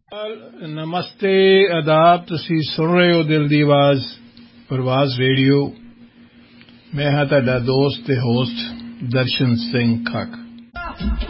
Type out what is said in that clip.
ਨਮਸਤੇ ਆਦਾਬ। ਤੁਸੀਂ ਸੁਣ ਰਹੇ ਹੋ ਦਿਲ ਦੀ ਆਵਾਜ਼ ਪ੍ਰਵਾਜ਼ ਰੇਡੀਓ। ਮੈਂ ਹਾਂ ਤੁਹਾਡਾ ਦੋਸਤ ਤੇ ਹੋਸਟ ਦਰਸ਼ਨ ਸਿੰਘ ਖੱਕ।